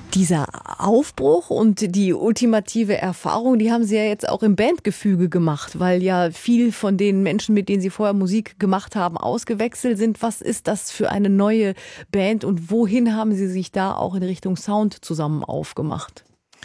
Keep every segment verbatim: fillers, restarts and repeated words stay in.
Dieser Aufbruch und die ultimative Erfahrung, die haben Sie ja jetzt auch im Bandgefüge gemacht, weil ja viel von den Menschen, mit denen Sie vorher Musik gemacht haben, ausgewechselt sind. Was ist das für eine neue Band und wohin haben Sie sich da auch in Richtung Sound zusammen aufgemacht?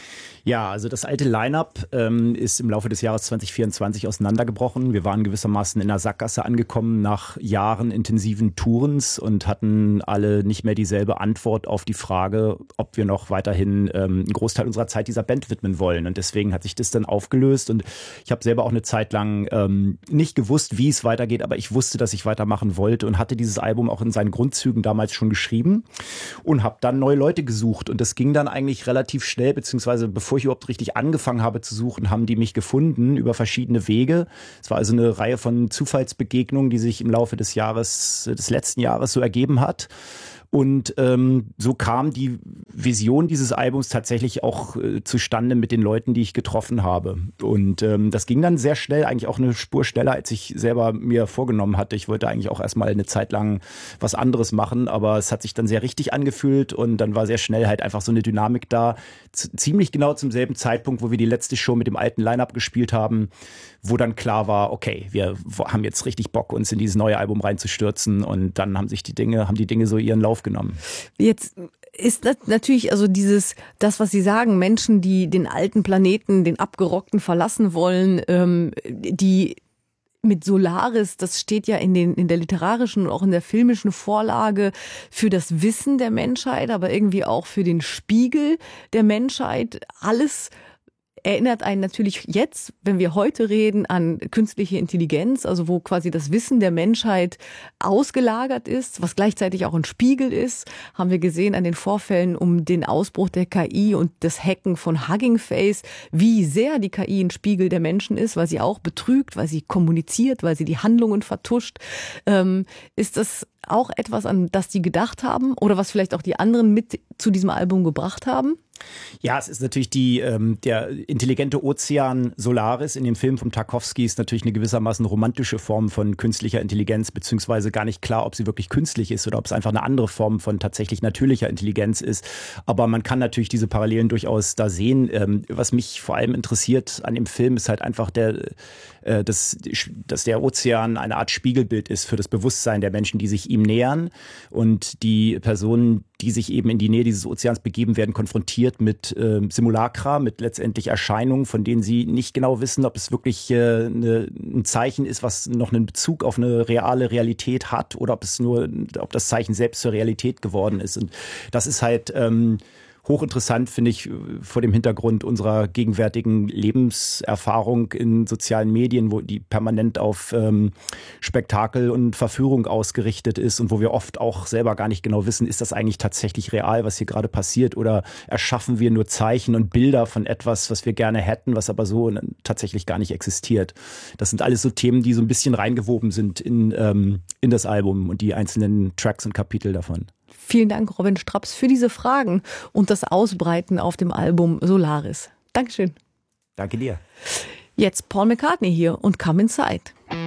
Ja, also das alte Line-Up ähm, ist im Laufe des Jahres zwanzig vierundzwanzig auseinandergebrochen. Wir waren gewissermaßen in der Sackgasse angekommen nach Jahren intensiven Tourens und hatten alle nicht mehr dieselbe Antwort auf die Frage, ob wir noch weiterhin ähm, einen Großteil unserer Zeit dieser Band widmen wollen. Und deswegen hat sich das dann aufgelöst und ich habe selber auch eine Zeit lang ähm, nicht gewusst, wie es weitergeht, aber ich wusste, dass ich weitermachen wollte und hatte dieses Album auch in seinen Grundzügen damals schon geschrieben und habe dann neue Leute gesucht. Und das ging dann eigentlich relativ schnell, beziehungsweise bevor Bevor ich überhaupt richtig angefangen habe zu suchen, haben die mich gefunden über verschiedene Wege. Es war also eine Reihe von Zufallsbegegnungen, die sich im Laufe des Jahres, des letzten Jahres so ergeben hat. Und ähm, so kam die Vision dieses Albums tatsächlich auch äh, zustande mit den Leuten, die ich getroffen habe. Und ähm, das ging dann sehr schnell, eigentlich auch eine Spur schneller, als ich selber mir vorgenommen hatte. Ich wollte eigentlich auch erstmal eine Zeit lang was anderes machen, aber es hat sich dann sehr richtig angefühlt und dann war sehr schnell halt einfach so eine Dynamik da. Z- ziemlich genau zum selben Zeitpunkt, wo wir die letzte Show mit dem alten Line-Up gespielt haben, wo dann klar war, okay, wir haben jetzt richtig Bock, uns in dieses neue Album reinzustürzen und dann haben sich die Dinge, haben die Dinge so ihren Lauf genommen. Jetzt ist das natürlich also dieses, das, was Sie sagen, Menschen, die den alten Planeten, den abgerockten verlassen wollen, ähm, die mit Solaris, das steht ja in den in der literarischen und auch in der filmischen Vorlage für das Wissen der Menschheit, aber irgendwie auch für den Spiegel der Menschheit. Alles erinnert einen natürlich jetzt, wenn wir heute reden, an künstliche Intelligenz, also wo quasi das Wissen der Menschheit ausgelagert ist, was gleichzeitig auch ein Spiegel ist, haben wir gesehen an den Vorfällen um den Ausbruch der K I und das Hacken von Hugging Face, wie sehr die K I ein Spiegel der Menschen ist, weil sie auch betrügt, weil sie kommuniziert, weil sie die Handlungen vertuscht. Ähm, ist das auch etwas, an das die gedacht haben oder was vielleicht auch die anderen mit zu diesem Album gebracht haben? Ja, es ist natürlich die, ähm, der intelligente Ozean Solaris in dem Film von Tarkovsky ist natürlich eine gewissermaßen romantische Form von künstlicher Intelligenz, beziehungsweise gar nicht klar, ob sie wirklich künstlich ist oder ob es einfach eine andere Form von tatsächlich natürlicher Intelligenz ist. Aber man kann natürlich diese Parallelen durchaus da sehen. Ähm, was mich vor allem interessiert an dem Film ist halt einfach der, äh, dass, dass der Ozean eine Art Spiegelbild ist für das Bewusstsein der Menschen, die sich ihm nähern und die Personen, die sich eben in die Nähe dieses Ozeans begeben, werden konfrontiert mit äh, Simulacra, mit letztendlich Erscheinungen, von denen sie nicht genau wissen, ob es wirklich äh, eine, ein Zeichen ist, was noch einen Bezug auf eine reale Realität hat oder ob es nur, ob das Zeichen selbst zur Realität geworden ist. Und das ist halt ähm, hochinteressant, finde ich, vor dem Hintergrund unserer gegenwärtigen Lebenserfahrung in sozialen Medien, wo die permanent auf ähm, Spektakel und Verführung ausgerichtet ist und wo wir oft auch selber gar nicht genau wissen, ist das eigentlich tatsächlich real, was hier gerade passiert, oder erschaffen wir nur Zeichen und Bilder von etwas, was wir gerne hätten, was aber so tatsächlich gar nicht existiert. Das sind alles so Themen, die so ein bisschen reingewoben sind in, ähm, in das Album und die einzelnen Tracks und Kapitel davon. Vielen Dank, Robin Straps, für diese Fragen und das Ausbreiten auf dem Album Solaris. Dankeschön. Danke dir. Jetzt Paul McCartney hier und Come Inside.